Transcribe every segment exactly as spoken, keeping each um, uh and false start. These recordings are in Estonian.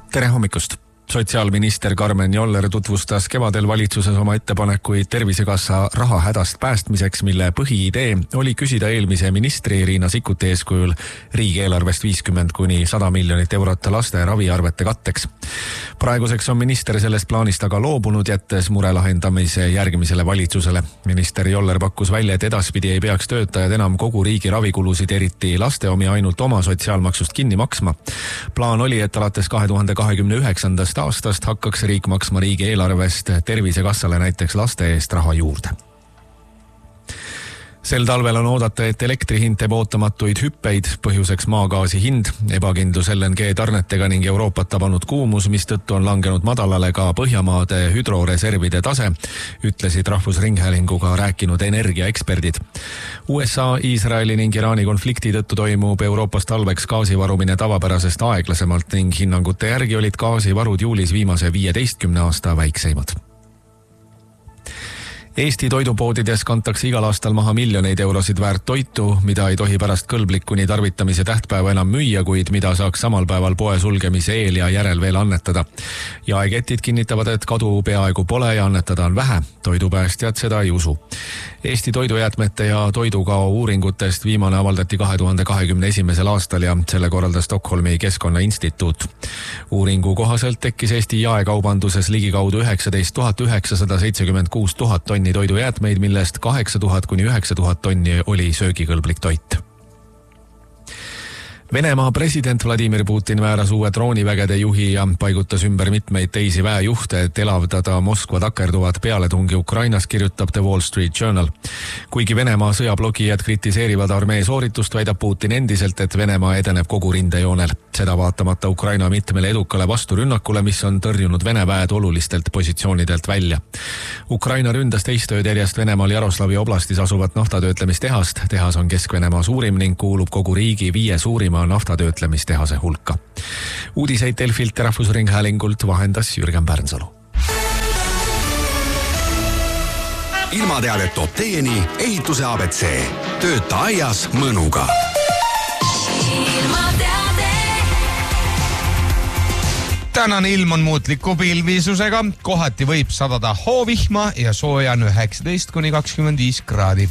Tere hommikust! Sotsiaalminister Karmen Joller tutvustas kevadel valitsuses oma ettepanekuid Tervisekassa raha hädast päästmiseks, mille põhiidee oli küsida eelmise ministri Riina Sikkuti eeskujul riigieelarvest viiskümmend kuni sada miljonit eurot laste raviarvete katteks. Praeguseks on minister sellest plaanist aga loobunud, jättes mure lahendamise järgmisele valitsusele. Minister Joller pakkus välja, et edaspidi ei peaks töötajad enam kogu riigi ravikulusid, eriti laste omi ainult oma sotsiaalmaksust kinni maksma. Plaan oli, et alates kahe tuhande kahekümne üheksandast aastast hakkaks riik maksma riigieelarvest Tervisekassale näiteks laste eest raha juurde. Sel talvel on oodata, et elektri hind teeb ootamatuid hüppeid, põhjuseks maagaasi hind, ebakindlus L N G tarnetega ning Euroopat tabanud kuumus, mis tõttu on langenud madalale ka Põhjamaade hüdroreservide tase, ütlesid Rahvusringhäälinguga rääkinud energiaeksperdid. U S A, Iisraeli ning Iraani konflikti tõttu toimub Euroopas talveks gaasivarumine tavapärasest aeglasemalt ning hinnangute järgi olid gaasivarud juulis viimase viieteistkümne aasta väikseimad. Eesti toidupoodides kantakse igal aastal maha miljoneid eurosid väärt toitu, mida ei tohi pärast kõlblikuni tarvitamise tähtpäeva enam müüa, kuid mida saaks samal päeval poe sulgemise eel ja järel veel annetada. Jaeketid kinnitavad, et kadu peaaegu pole ja annetada on vähe. Toidupäästjad seda ei usu. Eesti toidujäätmete ja toidukao uuringutest viimane avaldati kahe tuhande kahekümne esimesel aastal ja selle korraldas Stockholmi Keskkonnainstituut. Uuringu kohaselt tekkis Eesti jaekaubanduses ligikaudu üheksateist tuhat üheksasada seitsekümmend kuus tuhat tonni toidujäätmeid, millest kaheksa tuhat kuni üheksa tuhat tonni oli söögikõlblik toit. Venemaa president Vladimir Putin määras uue droonivägede juhi ja paigutas ümber mitmeid teisi väejuhte, et elavdada Moskva takerduvat pealetungi Ukrainas, kirjutab The Wall Street Journal. Kuigi Venemaa sõjablogijad kritiseerivad armee sooritust, väidab Putin endiselt, et Venemaa edeneb kogu rindejoonel. Seda vaatamata Ukraina mitmele edukale vasturünnakule, mis on tõrjunud Vene väed olulistelt positsioonidelt välja. Ukraina ründas teist ööd järjest Venemaal Jaroslavi oblastis asuvat naftatöötlemistehast. Tehas on Kesk-Venemaa suurim ning kuulub kogu riigi viie suurima naftatöötlemistehase hulka. Uudiseid Delfilt ja Rahvusringhäälingult vahendas Jürgen Pärnsalu. Ilmateadet toob teieni ehituse A B C. Tööta aias mõnuga. Tänane ilm on muutliku pilvisusega, kohati võib sadada hoovihma ja sooja on üheksateist kuni kakskümmend viis kraadi.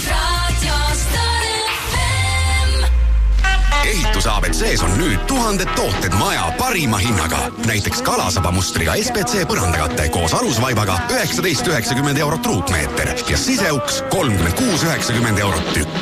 Ehitus A B C's on nüüd tuhanded tooted maja parima hinnaga. Näiteks kalasaba mustriga S B C põrandakatte koos alusvaibaga üheksateist üheksakümmend eurot ruutmeeter ja siseuks kolmkümmend kuus üheksakümmend eurot tükk.